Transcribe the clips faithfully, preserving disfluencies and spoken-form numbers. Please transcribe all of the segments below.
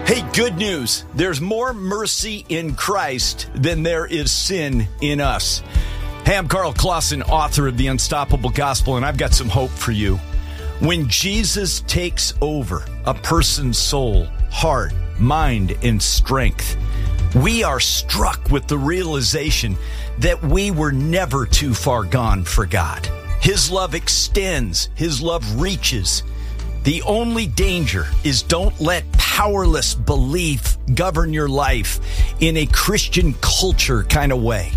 Hey, good news. There's more mercy in Christ than there is sin in us. Hey, I'm Carl Clausen, author of The Unstoppable Gospel, and I've got some hope for you. When Jesus takes over a person's soul, heart, mind, and strength, we are struck with the realization that we were never too far gone for God. His love extends. His love reaches. The only danger is don't let powerless belief govern your life in a Christian culture kind of way.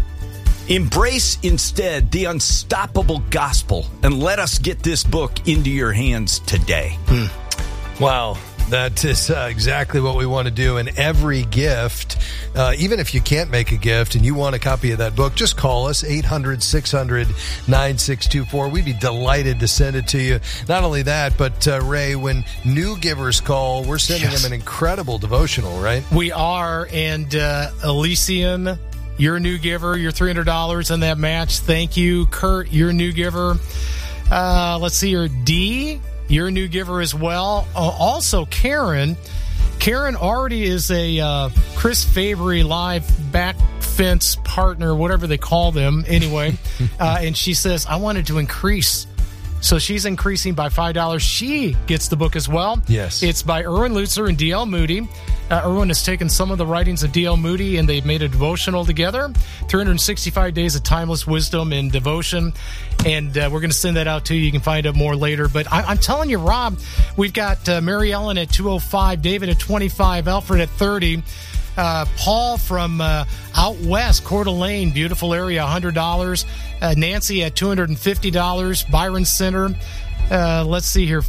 Embrace instead the unstoppable gospel and let us get this book into your hands today. Hmm. Wow. That is uh, exactly what we want to do. And every gift, uh, even if you can't make a gift and you want a copy of that book, just call us, eight hundred, six hundred, nine six two four. We'd be delighted to send it to you. Not only that, but uh, Ray, when new givers call, we're sending yes. them an incredible devotional, right? We are. And uh, Elysian, you're a new giver. You're three hundred dollars in that match. Thank you. Kurt, you're a new giver. Uh, let's see here. D, you're a new giver as well. Uh, also, Karen. Karen already is a uh, Chris Fabry live back fence partner, whatever they call them anyway. uh, and she says, I wanted to increase. So she's increasing by five dollars. She gets the book as well. Yes. It's by Erwin Lutzer and D L Moody. Uh, Erwin has taken some of the writings of D L Moody and they've made a devotional together. three hundred sixty-five days of timeless wisdom and devotion. And uh, we're going to send that out to you. You can find out more later. But I, I'm telling you, Rob, we've got uh, Mary Ellen at two oh five, David at twenty-five, Alfred at thirty. Uh, Paul from uh, out west, Coeur d'Alene, beautiful area, one hundred dollars. Uh, Nancy at two hundred fifty dollars. Byron Center, uh, let's see here,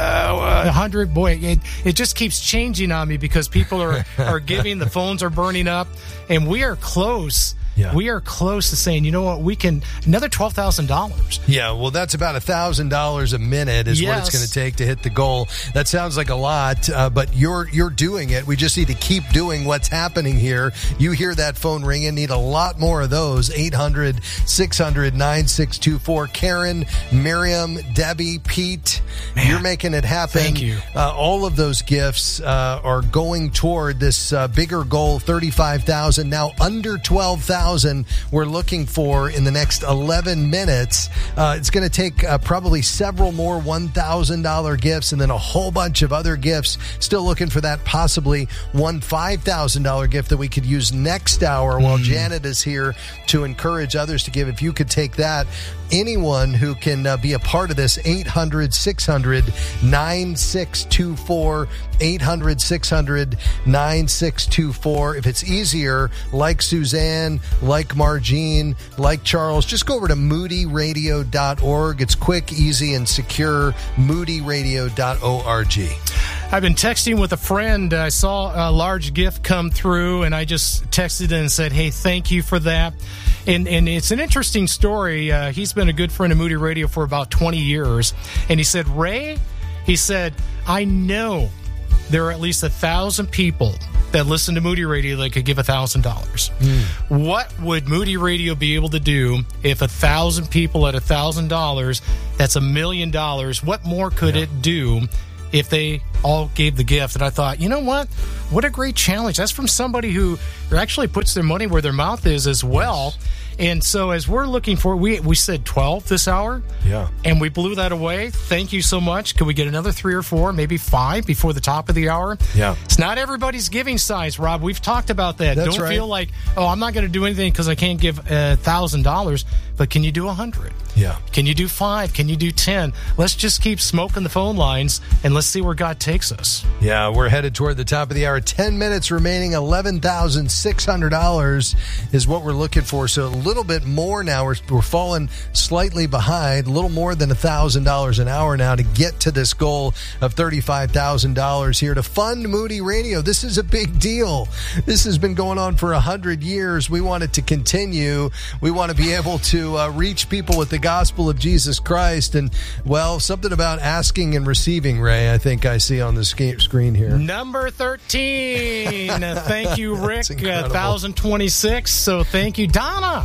uh, one hundred. Boy, it, it just keeps changing on me because people are, are giving, the phones are burning up, and we are close. Yeah. We are close to saying, you know what, we can, another twelve thousand dollars. Yeah, well, that's about one thousand dollars a minute is yes. what it's going to take to hit the goal. That sounds like a lot, uh, but you're you're doing it. We just need to keep doing what's happening here. You hear that phone ringing, need a lot more of those. eight hundred, six hundred, nine six two four. Karen, Miriam, Debbie, Pete, Man, you're making it happen. Thank you. Uh, all of those gifts uh, are going toward this uh, bigger goal, thirty-five thousand dollars, now under twelve thousand dollars. We're looking for in the next eleven minutes. Uh, it's going to take uh, probably several more one thousand dollars gifts and then a whole bunch of other gifts. Still looking for that possibly one five thousand dollars gift that we could use next hour mm. while Janet is here to encourage others to give. If you could take that, anyone who can uh, be a part of this, eight hundred, six hundred, nine six two four, eight hundred, six hundred, nine six two four. If it's easier, like Suzanne, like Margene, like Charles, just go over to moody radio dot org. It's quick, easy, and secure, moody radio dot org. I've been texting with a friend. I saw a large gift come through, and I just texted and said, hey, thank you for that. And and it's an interesting story. Uh, he's been a good friend of Moody Radio for about twenty years. And he said, Ray, he said, I know there are at least a thousand people that listen to Moody Radio that could give a thousand dollars. What would Moody Radio be able to do if a thousand people at a thousand dollars, that's a million dollars, what more could yeah. it do if they all gave the gift? And I thought, you know what? What a great challenge. That's from somebody who actually puts their money where their mouth is as well. Yes. And so as we're looking for, we we said twelve this hour. Yeah. And we blew that away. Thank you so much. Can we get another three or four, maybe five before the top of the hour? Yeah. It's not everybody's giving size, Rob. We've talked about that. That's Don't right. feel like, oh, I'm not going to do anything because I can't give a thousand dollars. But can you do a hundred? Yeah. Can you do five? Can you do ten? Let's just keep smoking the phone lines and let's see where God takes us. Yeah, we're headed toward the top of the hour. Ten minutes remaining. eleven thousand six hundred dollars is what we're looking for. So a little bit more now. We're, we're falling slightly behind. A little more than one thousand dollars an hour now to get to this goal of thirty-five thousand dollars here to fund Moody Radio. This is a big deal. This has been going on for one hundred years. We want it to continue. We want to be able to uh, reach people with the gospel of Jesus Christ. And, well, something about asking and receiving, Ray, I think I see on the sc- screen here. Number thirteen. uh, thank you, Rick. Uh, one thousand twenty-six. So thank you, Donna.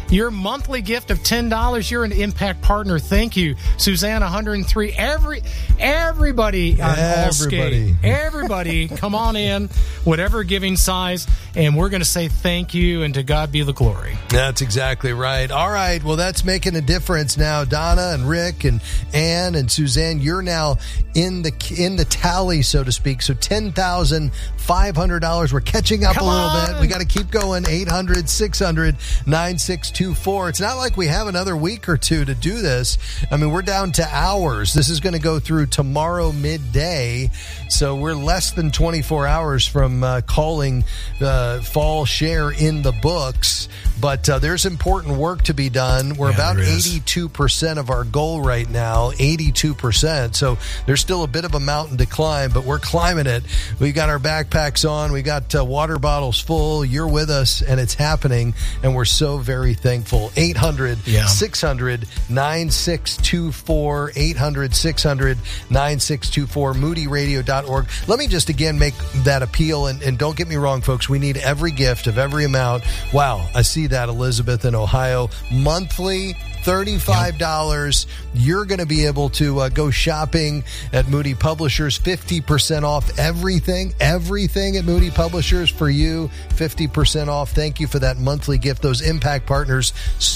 Your monthly gift of ten dollars, you're an impact partner. Thank you. Suzanne, one hundred three. Every, everybody on Everybody. Allscape, everybody, come on in, whatever giving size, and we're going to say thank you, and to God be the glory. That's exactly right. All right. Well, that's making a difference now. Donna and Rick and Ann and Suzanne, you're now in the in the tally, so to speak. So ten thousand five hundred dollars. We're catching up Come a little on. bit. We got to keep going. eight hundred, six hundred, nine six two four. It's not like we have another week or two to do this. I mean, we're down to hours. This is going to go through tomorrow midday. So we're less than twenty-four hours from uh, calling uh, fall share in the books. But uh, there's important work to be done. We're Yeah, about there is. eighty-two percent of our goal right now, eighty-two percent. So there's still a bit of a mountain to climb, but we're climbing it. We got our backpacks on. We got uh, water bottles full. You're with us, and it's happening, and we're so very thankful. eight hundred, Yeah. six hundred, nine six two four, eight hundred, six hundred, nine six two four, moody radio dot org. Let me just again make that appeal, and, and don't get me wrong, folks. We need every gift of every amount. Wow, I see that, Elizabeth in Ohio. Monthly, thirty-five dollars. You're going to be able to uh, go shopping at Moody Publishers. fifty percent off everything, everything at Moody Publishers for you. fifty percent off. Thank you for that monthly gift. Those impact partners,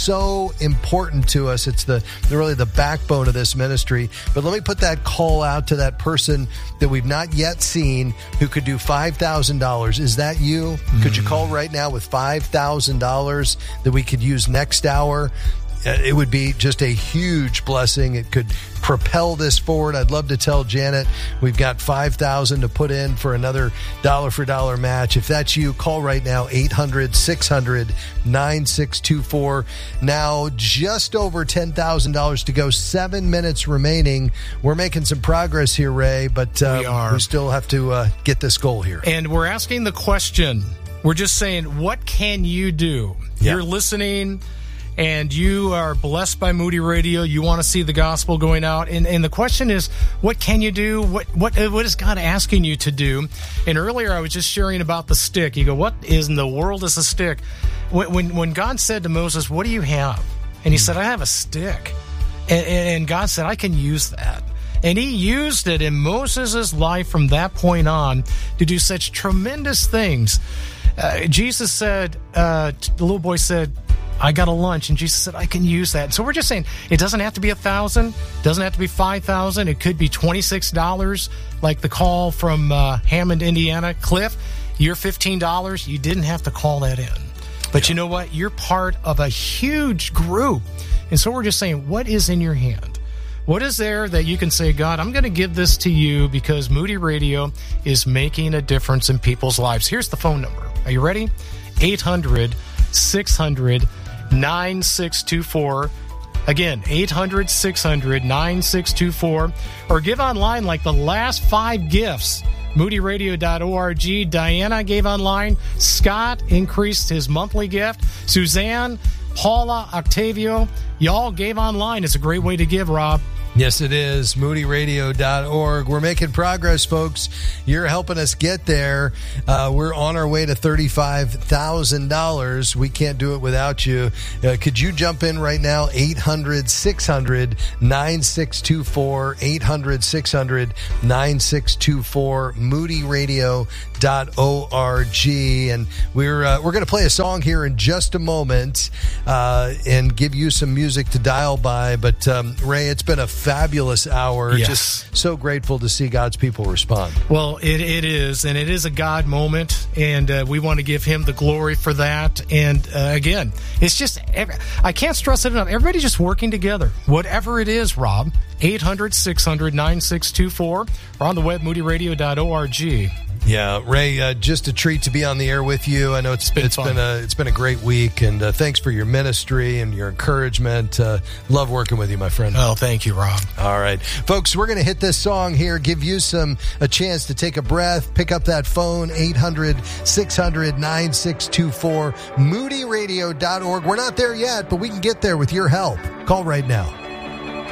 so important to us. It's the really the backbone of this ministry. But let me put that call out to that person that we've not yet seen who could do five thousand dollars. Is that you? Mm. Could you call right now with five thousand dollars that we could use next hour? It would be just a huge blessing. It could propel this forward. I'd love to tell Janet we've got five thousand dollars to put in for another dollar for dollar match. If that's you, call right now, eight hundred, six hundred, nine six two four. Now, just over ten thousand dollars to go, seven minutes remaining. We're making some progress here, Ray, but uh, We are. we still have to uh, get this goal here. And we're asking the question. We're just saying, what can you do? Yeah. You're listening, and you are blessed by Moody Radio. You want to see the gospel going out. And, and the question is, what can you do? What, what, what is God asking you to do? And earlier I was just sharing about the stick. You go, what is in the world is a stick? When, when, when God said to Moses, what do you have? And he said, I have a stick. And, and God said, I can use that. And he used it in Moses' life from that point on to do such tremendous things. Uh, Jesus said, uh, the little boy said, I got a lunch, and Jesus said, I can use that. So we're just saying, it doesn't have to be a thousand, doesn't have to be five thousand. It could be twenty-six dollars, like the call from uh, Hammond, Indiana. Cliff, you're fifteen dollars. You didn't have to call that in. But yeah. You know what? You're part of a huge group. And so we're just saying, what is in your hand? What is there that you can say, God, I'm going to give this to you because Moody Radio is making a difference in people's lives. Here's the phone number. Are you ready? eight hundred, six hundred, nine six two four. Again, eight hundred, six hundred, nine six two four. Or give online like the last five gifts. moody radio dot org. Diana gave online. Scott increased his monthly gift. Suzanne, Paula, Octavio, y'all gave online. It's a great way to give, Rob. Yes, it is. moody radio dot org. We're making progress, folks. You're helping us get there. Uh, we're on our way to thirty-five thousand dollars. We can't do it without you. Uh, could you jump in right now? eight hundred, six hundred, nine six two four. eight hundred, six hundred, nine six two four. moody radio dot org. And we're, uh, we're going to play a song here in just a moment uh, and give you some music to dial by. But, um, Ray, it's been a fabulous hour. Yes. Just so grateful to see God's people respond. Well, it, it is, and it is a God moment, and uh, we want to give him the glory for that. And uh, again, it's just, every, I can't stress it enough. Everybody just working together. Whatever it is, Rob, eight hundred, six hundred, nine six two four, or on the web, moody radio dot org. Yeah, Ray, uh, just a treat to be on the air with you. I know it's been it's fun. been a it's been a great week, and uh, thanks for your ministry and your encouragement. Uh, love working with you, my friend. Oh, thank you, Rob. All right, folks, we're going to hit this song here, give you some a chance to take a breath, pick up that phone, eight hundred, six hundred, nine six two four, moody radio dot org. We're not there yet, but we can get there with your help. Call right now.